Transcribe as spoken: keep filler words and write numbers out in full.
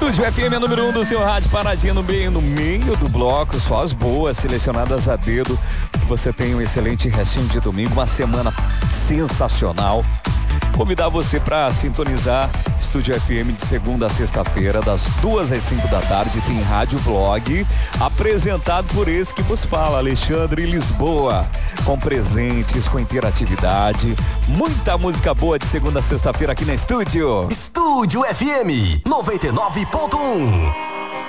Estúdio F M é número um do seu rádio, paradinha no meio, no meio do bloco, só as boas, selecionadas a dedo. Que você tenha um excelente restinho de domingo, uma semana sensacional. Convidar você para sintonizar Estúdio F M de segunda a sexta-feira, das duas às cinco da tarde, tem Rádio Blog, apresentado por esse que vos fala, Alexandre Lisboa, com presentes, com interatividade, muita música boa de segunda a sexta-feira aqui na Estúdio. Estúdio F M noventa e nove ponto um.